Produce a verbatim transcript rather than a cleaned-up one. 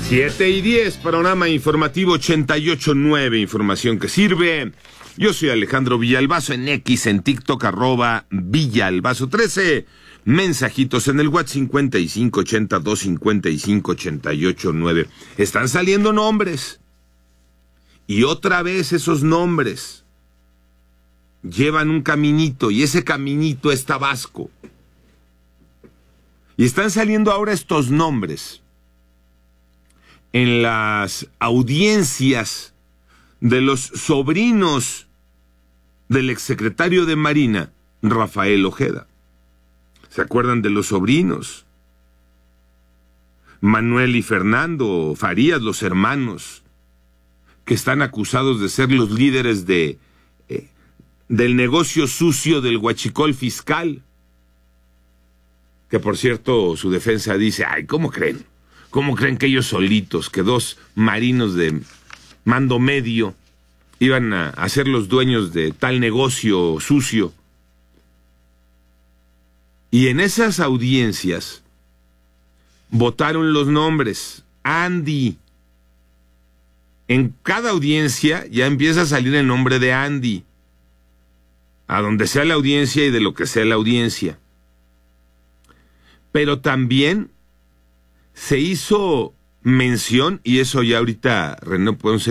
siete y diez, panorama informativo ochenta y ocho punto nueve, información que sirve. Yo soy Alejandro Villalbazo, en X, en TikTok, arroba Villalbazo trece. Mensajitos en el WhatsApp cincuenta y cinco ochenta y dos cincuenta y cinco ochenta y ocho nueve. Están saliendo nombres. Y otra vez esos nombres llevan un caminito, y ese caminito es Tabasco. Y están saliendo ahora estos nombres en las audiencias de los sobrinos del exsecretario de Marina, Rafael Ojeda. ¿Se acuerdan de los sobrinos? Manuel y Fernando Farías, los hermanos, que están acusados de ser los líderes de, eh, del negocio sucio del huachicol fiscal. Que por cierto, su defensa dice, ay, ¿cómo creen? ¿Cómo creen que ellos solitos, que dos marinos de mando medio iban a, a ser los dueños de tal negocio sucio? Y en esas audiencias votaron los nombres. Andy. En cada audiencia ya empieza a salir el nombre de Andy, a donde sea la audiencia y de lo que sea la audiencia. Pero también se hizo mención, y eso ya ahorita René Ponce